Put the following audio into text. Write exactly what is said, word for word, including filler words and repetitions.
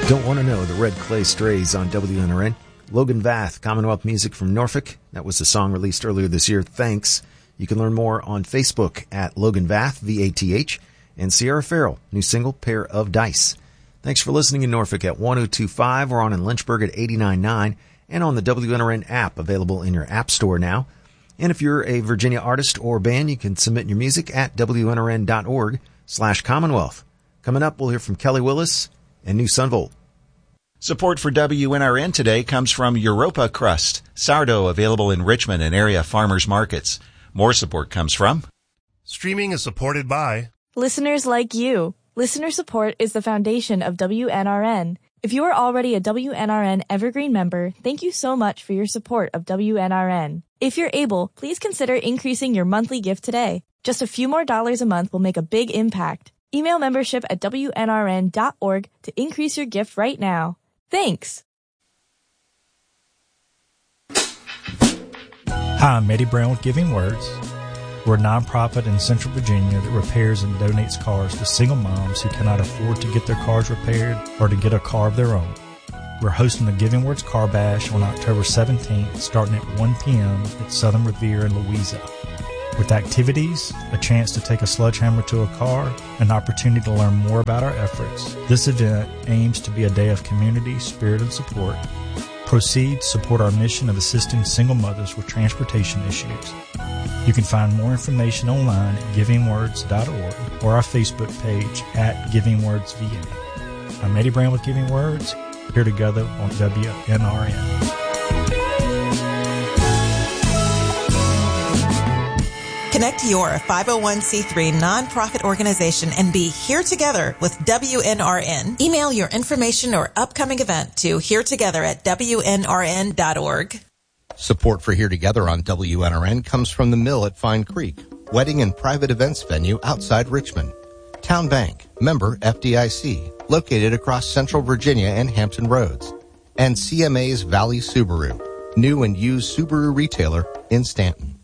Don't want to know the Red Clay Strays on W N R N. Logan Vath, Commonwealth Music from Norfolk. That was the song released earlier this year. Thanks. You can learn more on Facebook at Logan Vath, V A T H, and Sierra Farrell, new single, Pair of Dice. Thanks for listening in Norfolk at one oh two point five. We're on in Lynchburg at eighty-nine point nine and on the W N R N app available in your app store now. And if you're a Virginia artist or band, you can submit your music at W N R N dot org slash Commonwealth. Coming up, we'll hear from Kelly Willis and New Sunvolt. Support for W N R N today comes from Europa Crust, sourdough available in Richmond and area farmers markets. More support comes from... Streaming is supported by... listeners like you. Listener support is the foundation of W N R N. If you are already a W N R N Evergreen member, thank you so much for your support of W N R N. If you're able, please consider increasing your monthly gift today. Just a few more dollars a month will make a big impact. Email membership at W N R N dot org to increase your gift right now. Thanks. Hi, I'm Eddie Brown with Giving Words. We're a nonprofit in Central Virginia that repairs and donates cars to single moms who cannot afford to get their cars repaired or to get a car of their own. We're hosting the Giving Words Car Bash on October seventeenth, starting at one p.m. at Southern Revere in Louisa. With activities, a chance to take a sledgehammer to a car, an opportunity to learn more about our efforts, this event aims to be a day of community, spirit, and support. Proceeds support our mission of assisting single mothers with transportation issues. You can find more information online at giving words dot org or our Facebook page at Giving Words V A. I'm Eddie Brown with Giving Words, here together on W N R N. Connect your five oh one c three nonprofit organization and be here together with W N R N. Email your information or upcoming event to here together at W N R N dot org. Support for Here Together on W N R N comes from the Mill at Fine Creek, wedding and private events venue outside Richmond. Town Bank, member F D I C, located across Central Virginia and Hampton Roads. And C M A's Valley Subaru, new and used Subaru retailer in Stanton.